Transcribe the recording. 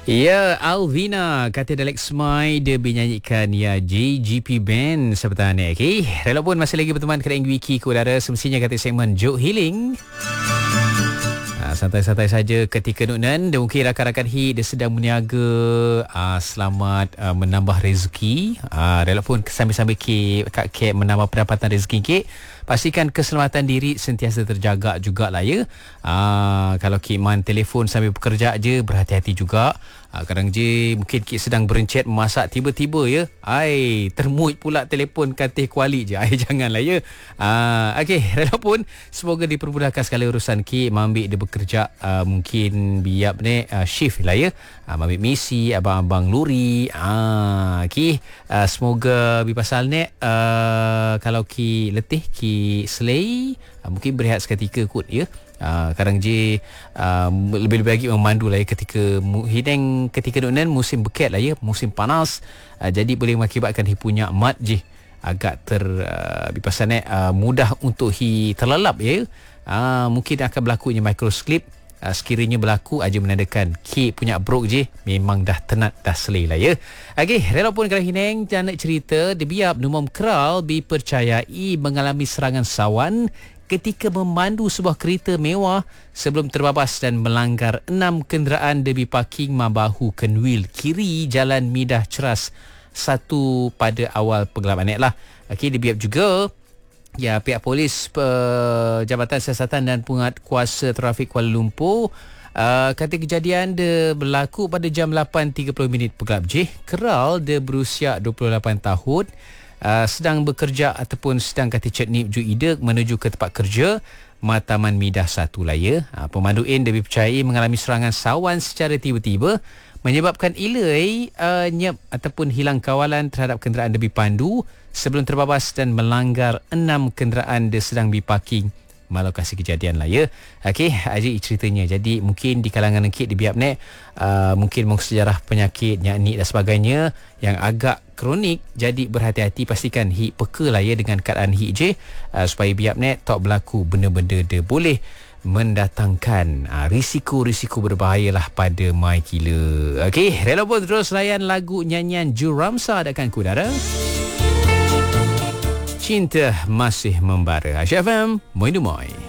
Ya, Alvina kata Alex Mai dia menyanyikan ya JGP Band sebentar ni. Okey, rela pun masih lagi berteman kena Wiki ke udara semestinya kata segmen Joke Healing. Santai-santai saja ketika Nunan dan mungkin rakan-rakan hit dia sedang berniaga selamat menambah rezeki. Rela pun sambil-sambil Kak Kek menambah pendapatan rezeki Kek. Pastikan keselamatan diri sentiasa terjaga jugalah ya. Kalau Kek man telefon sambil bekerja je, berhati-hati juga. Kadang je mungkin Kek sedang berencet memasak, tiba-tiba ya termuit pula telefon katih kuali je. Janganlah ya. Okey, rela pun semoga dipermudahkan segala urusan Kek Mambik dia bekerja mungkin biap ni shift lah ya. Mambik misi abang-abang luri. Okey, semoga bipasal ni kalau Ki letih Ki selai mungkin berehat seketika kot ya. Kadang je lebih-lebih lagi memandu lah ya ketika hidang ketika Nunan musim beket lah ya, musim panas. Jadi boleh mengakibatkan hi punya mat je agak bipasan mudah untuk hi terlelap ya. Mungkin akan berlakunya microslip. Sekiranya berlaku aja menandakan K punya brok je memang dah tenat dah selai lah ya. Okey, rela pun kalau hineng jangan nak cerita dia biap Numom Kral dipercayai mengalami serangan sawan ketika memandu sebuah kereta mewah sebelum terbabas dan melanggar 6 kenderaan debi parking Mabahu Kenwil kiri Jalan Midah Ceras 1 pada awal penggelapan lah. Okey, dia biap juga ya, pihak polis Jabatan Siasatan dan Penguatkuasa Trafik Kuala Lumpur kata kejadian dia berlaku pada jam 8.30 pegelap je. Keral dia berusia 28 tahun, sedang bekerja ataupun sedang kata cetnip ju idek menuju ke tempat kerja Mataman Midah 1 lah ya. Pemandu in dia dipercayai mengalami serangan sawan secara tiba-tiba menyebabkan ilai nyep ataupun hilang kawalan terhadap kenderaan debi pandu sebelum terbabas dan melanggar 6 kenderaan dia sedang diparking lokasi kejadian lah ya. Okey, aja ceritanya. Jadi mungkin di kalangan Kek di biap nek mungkin sejarah penyakit nyakni dan sebagainya yang agak kronik, jadi berhati-hati, pastikan hi peka lah ya dengan keadaan hi je supaya biap nek tak berlaku benda-benda dia boleh mendatangkan risiko-risiko berbahayalah pada mai kila. Okey, rela pun terus layan lagu nyanyian Juramsa dekat Kudara. Cinta Masih Membara. Aisyah FM, Moi Dumoi.